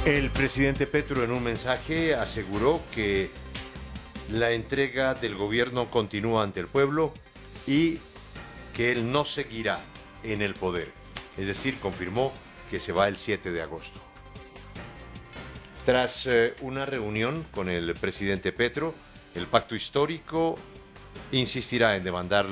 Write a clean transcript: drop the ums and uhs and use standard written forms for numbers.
El presidente Petro en un mensaje aseguró que la entrega del gobierno continúa ante el pueblo y que él no seguirá en el poder. Es decir, confirmó que se va el 7 de agosto. Tras una reunión con el presidente Petro, el pacto histórico insistirá en demandar